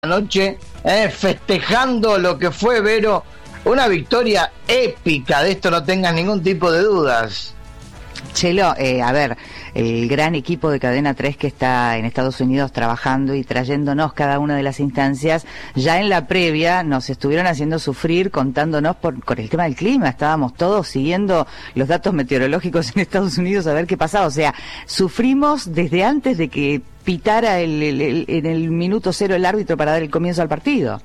noche, festejando lo que fue, Vero, una victoria épica, de esto no tengas ningún tipo de dudas. Chelo, a ver, el gran equipo de Cadena 3 que está en Estados Unidos trabajando y trayéndonos cada una de las instancias, ya en la previa nos estuvieron haciendo sufrir contándonos por el tema del clima. Estábamos todos siguiendo los datos meteorológicos en Estados Unidos a ver qué pasaba. O sea, sufrimos desde antes de que pitara en el minuto cero el árbitro para dar el comienzo al partido.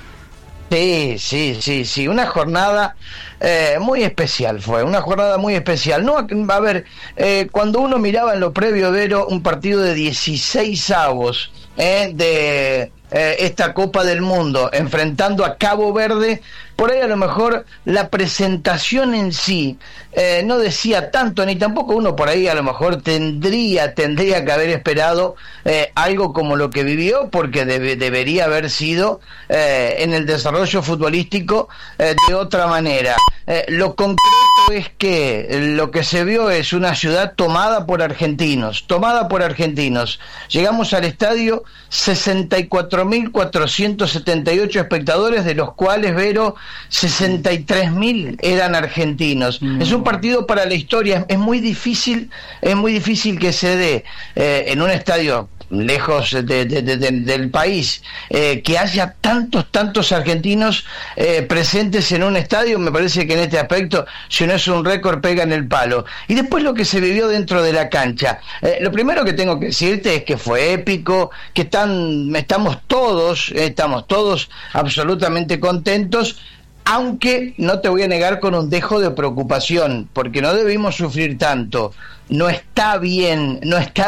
Sí, una jornada muy especial fue, una jornada muy especial. No, a ver, cuando uno miraba en lo previo, Vero, un partido de 16avos de esta Copa del Mundo, enfrentando a Cabo Verde, por ahí a lo mejor la presentación en sí no decía tanto, ni tampoco uno por ahí a lo mejor tendría que haber esperado algo como lo que vivió, porque debería haber sido en el desarrollo futbolístico de otra manera. Lo concreto es que lo que se vio es una ciudad tomada por argentinos. Llegamos al estadio 64.478 espectadores, de los cuales, Vero, 63.000 eran argentinos. Es un partido para la historia. Es muy difícil que se dé en un estadio lejos del país, que haya tantos argentinos presentes en un estadio. Me parece que en este aspecto, si no es un récord, pega en el palo. Y después lo que se vivió dentro de la cancha, lo primero que tengo que decirte es que fue épico, que estamos todos absolutamente contentos, aunque no te voy a negar con un dejo de preocupación, porque no debimos sufrir tanto. No está bien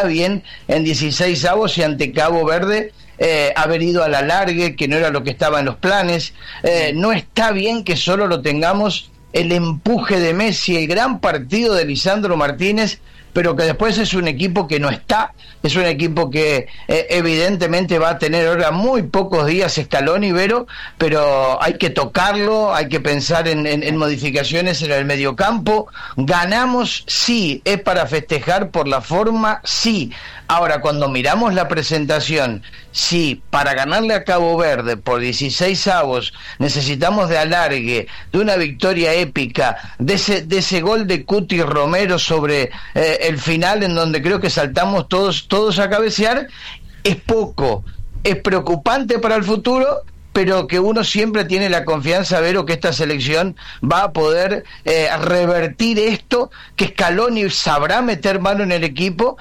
en 16avos y ante Cabo Verde haber ido al alargue, que no era lo que estaba en los planes. No está bien que solo lo tengamos el empuje de Messi, el gran partido de Lisandro Martínez, pero que después es un equipo que no está, es un equipo que evidentemente va a tener ahora muy pocos días Scaloni, Vero, pero hay que tocarlo, hay que pensar en modificaciones en el mediocampo. Ganamos, sí, es para festejar por la forma, sí. Ahora, cuando miramos la presentación, sí, para ganarle a Cabo Verde por 16avos necesitamos de alargue, de una victoria épica, de ese gol de Cuti Romero sobre el final, en donde creo que saltamos todos a cabecear. Es poco, es preocupante para el futuro, pero que uno siempre tiene la confianza, Vero, que esta selección va a poder revertir esto, que Scaloni sabrá meter mano en el equipo,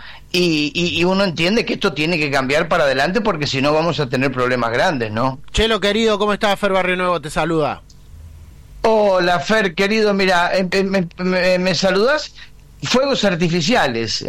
y uno entiende que esto tiene que cambiar para adelante, porque si no vamos a tener problemas grandes, ¿no? Chelo, querido, ¿cómo estás? Fer Barrio Nuevo te saluda. Hola, Fer, querido, mira, ¿me saludas? Fuegos artificiales,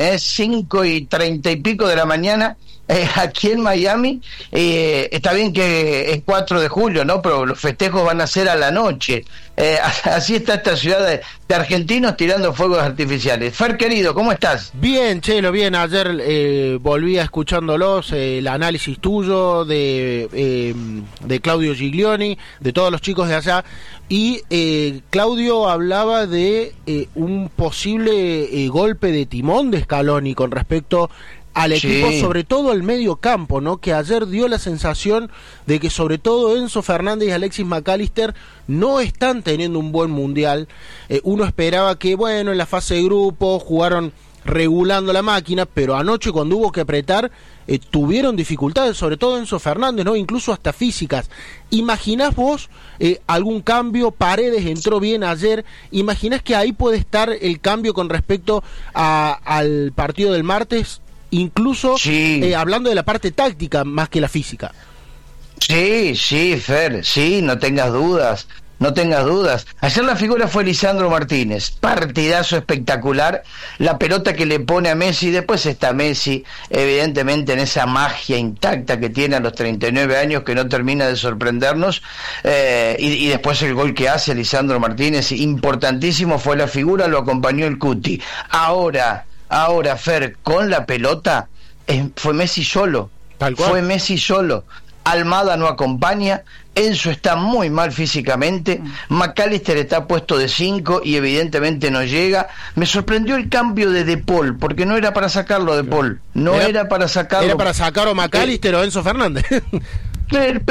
5:30 y pico de la mañana, aquí en Miami. Está bien que es 4 de julio, ¿no? Pero los festejos van a ser a la noche. Así está esta ciudad de argentinos tirando fuegos artificiales. Fer, querido, ¿cómo estás? Bien, Chelo, bien. Ayer volví escuchándolos, el análisis tuyo de Claudio Giglioni, de todos los chicos de allá, y Claudio hablaba de un posible golpe de timón de Scaloni con respecto al equipo, sí, sobre todo el medio campo, ¿no? Que ayer dio la sensación de que sobre todo Enzo Fernández y Alexis McAllister no están teniendo un buen mundial. Uno esperaba que, bueno, en la fase de grupo jugaron regulando la máquina, pero anoche cuando hubo que apretar tuvieron dificultades, sobre todo Enzo Fernández, ¿no? Incluso hasta físicas. ¿Imaginás vos algún cambio? Paredes entró bien ayer. ¿Imaginás que ahí puede estar el cambio con respecto al partido del martes? Incluso sí, hablando de la parte táctica más que la física. Sí, Fer, sí, no tengas dudas. Ayer la figura fue Lisandro Martínez, partidazo espectacular, la pelota que le pone a Messi. Después está Messi, evidentemente en esa magia intacta que tiene a los 39 años, que no termina de sorprendernos, y después el gol que hace Lisandro Martínez, importantísimo, fue la figura, lo acompañó el Cuti. Ahora, Fer, con la pelota, fue Messi solo. Almada no acompaña, Enzo está muy mal físicamente, McAllister está puesto de 5 y evidentemente no llega. Me sorprendió el cambio de Paul, porque no era para sacarlo de Paul, era para sacarlo. Era para sacar o McAllister o Enzo Fernández.